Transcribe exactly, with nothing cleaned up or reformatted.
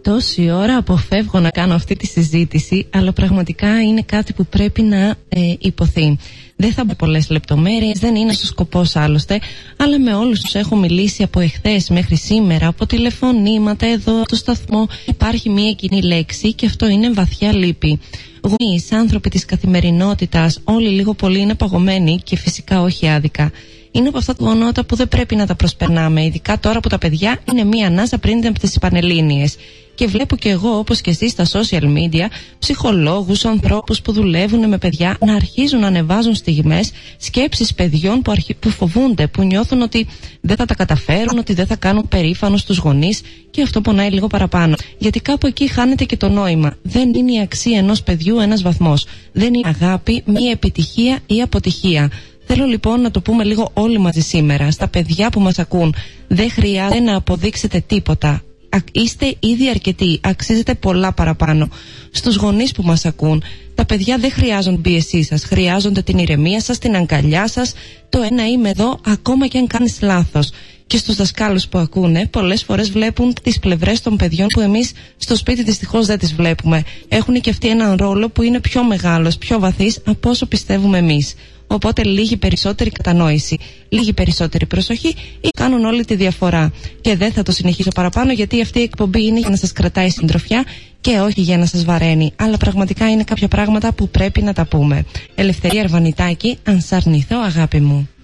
Τόση ώρα αποφεύγω να κάνω αυτή τη συζήτηση, αλλά πραγματικά είναι κάτι που πρέπει να ε, υποθεί. Δεν θα πω πολλές λεπτομέρειες, δεν είναι ο σκοπός άλλωστε, αλλά με όλους τους έχω μιλήσει από εχθές μέχρι σήμερα, από τηλεφωνήματα εδώ, στο σταθμό, υπάρχει μία κοινή λέξη και αυτό είναι βαθιά λύπη. Γονείς, άνθρωποι της καθημερινότητας, όλοι λίγο πολύ είναι παγωμένοι και φυσικά όχι άδικα. Είναι από αυτά τα γεγονότα που δεν πρέπει να τα προσπερνάμε, ειδικά τώρα που τα παιδιά είναι μία ανάσα πριν από τις Πανελλήνιες. Και βλέπω και εγώ, όπως και εσείς, στα social media, ψυχολόγους, ανθρώπους που δουλεύουν με παιδιά να αρχίζουν να ανεβάζουν στιγμές, σκέψεις παιδιών που, αρχι... που φοβούνται, που νιώθουν ότι δεν θα τα καταφέρουν, ότι δεν θα κάνουν περήφανος τους γονείς, και αυτό πονάει λίγο παραπάνω. Γιατί κάπου εκεί χάνεται και το νόημα. Δεν είναι η αξία ενός παιδιού ένας βαθμός. Δεν είναι αγάπη, μία επιτυχία ή αποτυχία. Θέλω λοιπόν να το πούμε λίγο όλοι μαζί σήμερα. Στα παιδιά που μας ακούν, δεν χρειάζεται να αποδείξετε τίποτα. Είστε ήδη αρκετοί, αξίζετε πολλά παραπάνω. Στους γονείς που μας ακούν, τα παιδιά δεν χρειάζονται πίεσή σας, χρειάζονται την ηρεμία σας, την αγκαλιά σας, το ένα είμαι εδώ ακόμα και αν κάνεις λάθος. Και στους δασκάλους που ακούνε, πολλές φορές βλέπουν τις πλευρές των παιδιών που εμείς στο σπίτι δυστυχώς δεν τις βλέπουμε. Έχουν και αυτοί έναν ρόλο που είναι πιο μεγάλος, πιο βαθύς από όσο πιστεύουμε εμείς. Οπότε λίγη περισσότερη κατανόηση, λίγη περισσότερη προσοχή ή κάνουν όλη τη διαφορά. Και δεν θα το συνεχίσω παραπάνω, γιατί αυτή η εκπομπή είναι για να σας κρατάει συντροφιά και όχι για να σας βαραίνει. Αλλά πραγματικά είναι κάποια πράγματα που πρέπει να τα πούμε. Ελευθερία Αρβανιτάκη, αν σ' αρνηθώ αγάπη μου.